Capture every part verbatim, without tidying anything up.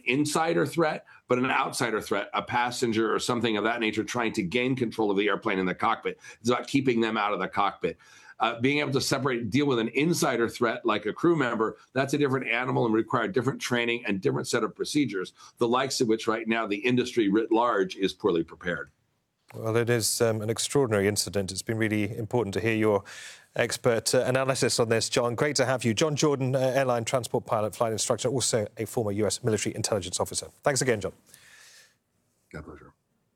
insider threat, but an outsider threat, a passenger or something of that nature trying to gain control of the airplane in the cockpit. It's about keeping them out of the cockpit. Uh, being able to separate, deal with an insider threat like a crew member, that's a different animal and require different training and different set of procedures, the likes of which right now the industry writ large is poorly prepared. Well, it is um, an extraordinary incident. It's been really important to hear your expert uh, analysis on this, John. Great to have you. John Jordan, uh, airline transport pilot, flight instructor, also a former U S military intelligence officer. Thanks again, John. My pleasure.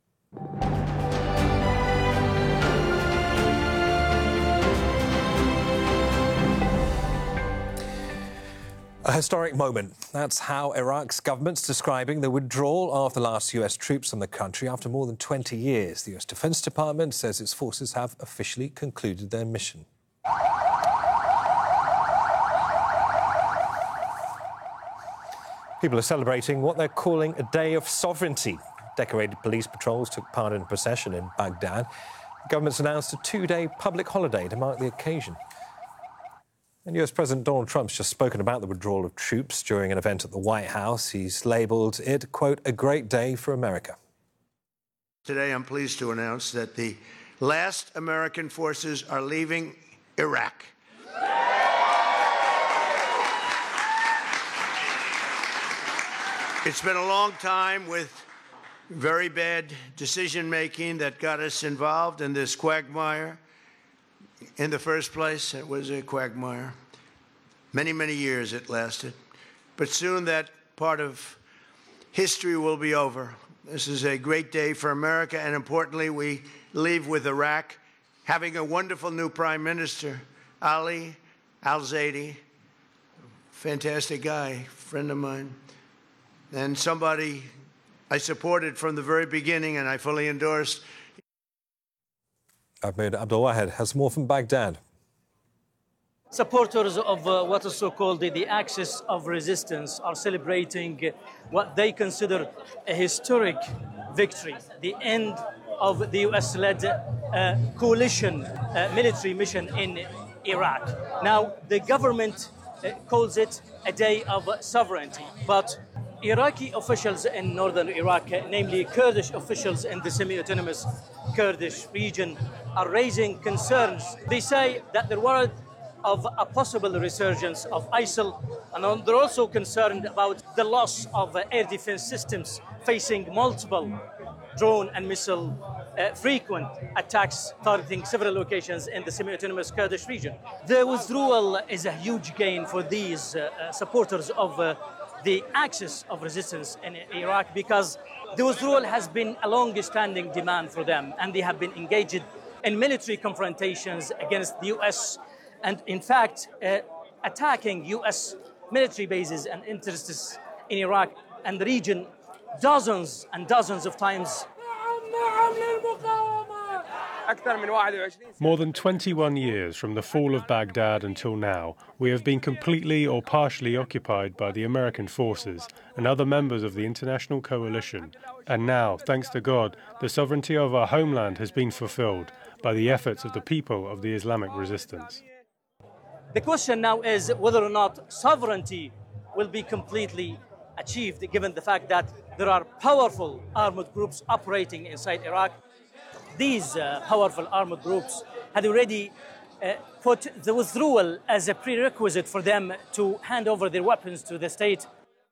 A historic moment. That's how Iraq's government's describing the withdrawal of the last U S troops from the country after more than twenty years. The U S Defense Department says its forces have officially concluded their mission. People are celebrating what they're calling a day of sovereignty. Decorated police patrols took part in a procession in Baghdad. The government's announced a two-day public holiday to mark the occasion. And U S President Donald Trump's just spoken about the withdrawal of troops during an event at the White House. He's labelled it, quote, a great day for America. Today, I'm pleased to announce that the last American forces are leaving Iraq. It's been a long time with very bad decision-making that got us involved in this quagmire. In the first place, it was a quagmire. Many, many years it lasted. But soon that part of history will be over. This is a great day for America, and importantly, we leave with Iraq having a wonderful new prime minister, Ali Al-Zaidi, fantastic guy, friend of mine, and somebody I supported from the very beginning and I fully endorsed. Ahmed Abdulwahed has more from Baghdad. Supporters of uh, what is so-called the, the Axis of Resistance are celebrating what they consider a historic victory, the end of the U S-led uh, coalition uh, military mission in Iraq. Now, the government uh, calls it a day of sovereignty, but Iraqi officials in northern Iraq, namely Kurdish officials in the semi-autonomous Kurdish region, are raising concerns. They say that they're worried of a possible resurgence of ISIL, and they're also concerned about the loss of air defense systems facing multiple drone and missile uh, frequent attacks targeting several locations in the semi-autonomous Kurdish region. The withdrawal is a huge gain for these uh, uh, supporters of uh, the Axis of Resistance in Iraq, because the withdrawal has been a long-standing demand for them, and they have been engaged in military confrontations against the U S and, in fact, uh, attacking U S military bases and interests in Iraq and the region dozens and dozens of times. More than twenty-one years from the fall of Baghdad until now, we have been completely or partially occupied by the American forces and other members of the international coalition. And now, thanks to God, the sovereignty of our homeland has been fulfilled by the efforts of the people of the Islamic resistance. The question now is whether or not sovereignty will be completely achieved, given the fact that there are powerful armored groups operating inside Iraq. These uh, powerful armored groups had already uh, put the withdrawal as a prerequisite for them to hand over their weapons to the state.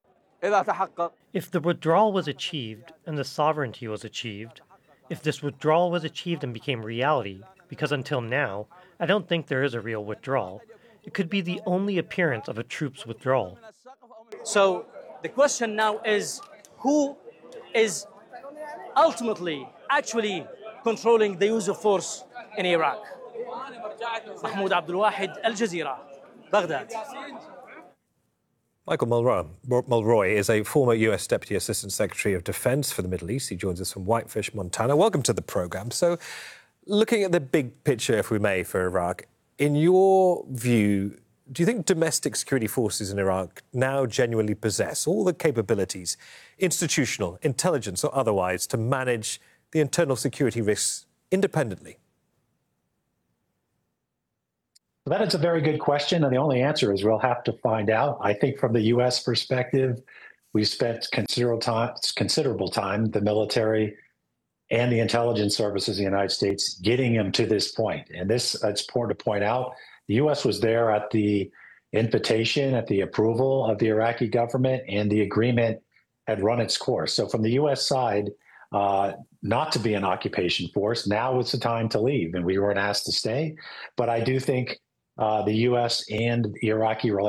If the withdrawal was achieved and the sovereignty was achieved, if this withdrawal was achieved and became reality, because until now, I don't think there is a real withdrawal, it could be the only appearance of a troops withdrawal. So the question now is, who is ultimately actually controlling the use of force in Iraq? Mahmoud Abdulwahed, Al Jazeera, Baghdad. Michael Mulroy, Mulroy is a former U S Deputy Assistant Secretary of Defense for the Middle East. He joins us from Whitefish, Montana. Welcome to the programme. So, looking at the big picture, if we may, for Iraq, in your view, do you think domestic security forces in Iraq now genuinely possess all the capabilities, institutional, intelligence or otherwise, to manage the internal security risks independently? That is a very good question, and the only answer is we'll have to find out. I think from the U S perspective, we've spent considerable time, considerable time, the military and the intelligence services of the United States, getting them to this point. And this, it's important to point out, the U S was there at the invitation, at the approval of the Iraqi government, and the agreement had run its course. So from the U S side, uh, not to be an occupation force, now was the time to leave, and we weren't asked to stay. But I do think uh, the U S and the Iraqi relations